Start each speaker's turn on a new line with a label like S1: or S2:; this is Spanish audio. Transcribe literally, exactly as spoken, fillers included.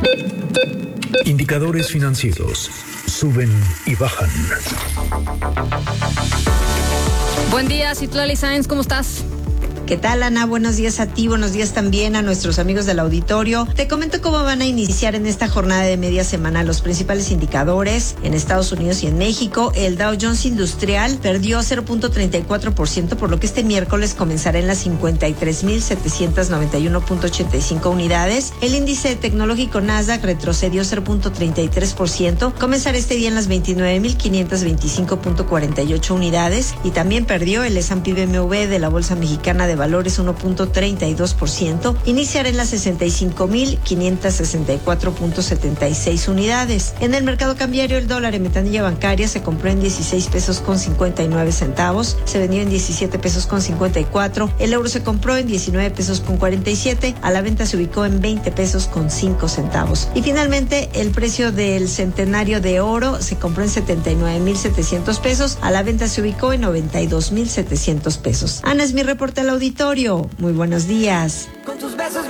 S1: Indicadores financieros suben y bajan.
S2: Buen día, Citlali Sáenz, ¿cómo estás?
S3: ¿Qué tal, Ana? Buenos días a ti, buenos días también a nuestros amigos del auditorio. Te comento cómo van a iniciar en esta jornada de media semana los principales indicadores en Estados Unidos y en México. El Dow Jones Industrial perdió cero punto treinta y cuatro por ciento, por lo que este miércoles comenzará en las cincuenta y tres mil setecientos noventa y uno punto ochenta y cinco unidades. El índice tecnológico Nasdaq retrocedió cero punto treinta y tres por ciento, comenzará este día en las veintinueve mil quinientos veinticinco punto cuarenta y ocho unidades, y también perdió el S and P B M W de la Bolsa Mexicana de Valores uno punto treinta y dos por ciento, iniciará en las sesenta y cinco mil quinientos sesenta y cuatro punto setenta y seis unidades. En el mercado cambiario, el dólar en ventanilla bancaria se compró en dieciséis pesos con cincuenta y nueve centavos, se vendió en diecisiete pesos con cincuenta y cuatro, el euro se compró en diecinueve pesos con cuarenta y siete, a la venta se ubicó en veinte pesos con cinco centavos. Y finalmente, el precio del centenario de oro se compró en setenta y nueve mil setecientos pesos, a la venta se ubicó en noventa y dos mil setecientos pesos. Ana, es mi reporte al auditorio. Muy buenos días.